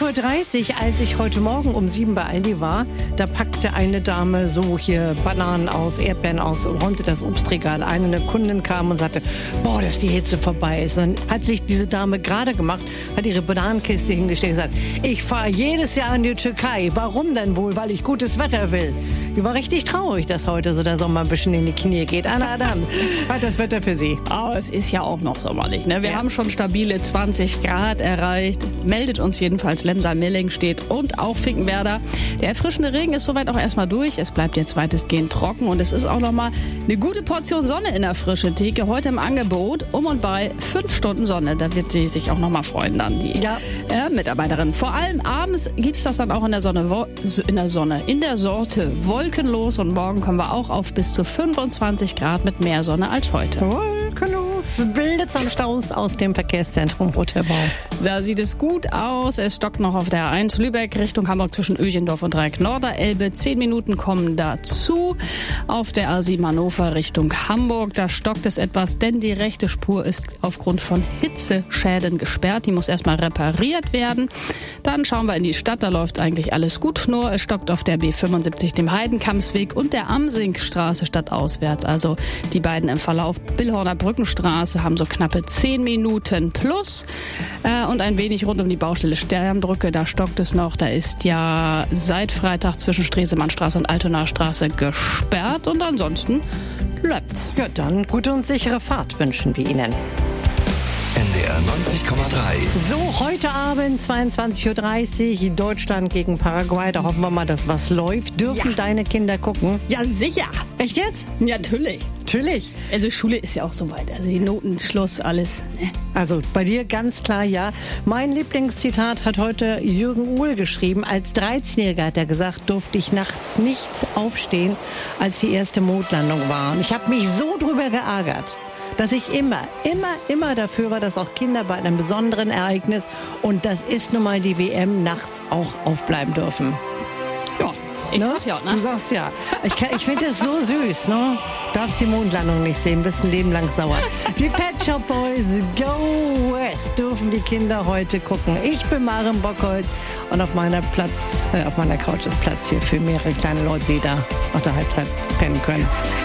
20:30 Uhr, als ich heute Morgen um 7 bei Aldi war, da packte eine Dame so hier Bananen aus, Erdbeeren aus, räumte das Obstregal ein und eine Kundin kam und sagte, boah, dass die Hitze vorbei ist. Und dann hat sich diese Dame gerade gemacht, hat ihre Bananenkiste hingestellt und gesagt, ich fahre jedes Jahr in die Türkei. Warum denn wohl? Weil ich gutes Wetter will. Die war richtig traurig, dass heute so der Sommer ein bisschen in die Knie geht. Anna Adams hat das Wetter für Sie. Aber es ist ja auch noch sommerlich, ne? Wir haben schon stabile 20 Grad erreicht. Meldet uns jedenfalls Lemser-Milling steht und auch Finkenwerder. Der erfrischende Regen ist soweit auch erstmal durch. Es bleibt jetzt weitestgehend trocken und es ist auch nochmal eine gute Portion Sonne in der frischen Theke. Heute im Angebot um und bei 5 Stunden Sonne. Da wird sie sich auch nochmal freuen dann, die Mitarbeiterin. Vor allem abends gibt es das dann auch in der Sorte wolkenlos und morgen kommen wir auch auf bis zu 25 Grad mit mehr Sonne als heute. Wolkenlos bildet am Staus aus dem Verkehrszentrum Roterbau. Da sieht es gut aus. Es stockt noch auf der A1 Lübeck Richtung Hamburg zwischen Öchendorf und Dreieck-Norderelbe. 10 Minuten kommen dazu. Auf der A7 Hannover Richtung Hamburg, da stockt es etwas, denn die rechte Spur ist aufgrund von Hitzeschäden gesperrt. Die muss erstmal repariert werden. Dann schauen wir in die Stadt, da läuft eigentlich alles gut. Nur es stockt auf der B75, dem Heidenkampsweg und der Amsinkstraße stadtauswärts. Also die beiden im Verlauf Billhorner Brückenstraße haben so knappe 10 Minuten plus. Und ein wenig rund um die Baustelle Sternbrücke, da stockt es noch. Da ist ja seit Freitag zwischen Stresemannstraße und Altonaer Straße gesperrt. Und ansonsten läuft's. Ja, dann gute und sichere Fahrt wünschen wir Ihnen. NDR 90,3. So, heute Abend 22:30 Uhr Deutschland gegen Paraguay. Da hoffen wir mal, dass was läuft. Dürfen deine Kinder gucken? Ja, sicher. Echt jetzt? Ja, natürlich. Natürlich. Also Schule ist ja auch soweit. Also die Noten, Schluss, alles. Also bei dir ganz klar ja. Mein Lieblingszitat hat heute Jürgen Uhl geschrieben. Als 13-Jähriger hat er gesagt, durfte ich nachts nicht aufstehen, als die erste Mondlandung war. Und ich habe mich so drüber geärgert, dass ich immer dafür war, dass auch Kinder bei einem besonderen Ereignis, und das ist nun mal die WM, nachts auch aufbleiben dürfen. Ja, ich sag ja, ne? Du sagst ja. Ich finde das so süß, ne? Darfst die Mondlandung nicht sehen, bist ein Leben lang sauer. Die Pet Shop Boys Go West dürfen die Kinder heute gucken. Ich bin Maren Bockhold und auf meiner Couch ist Platz hier für mehrere kleine Leute, die da nach der Halbzeit pennen können.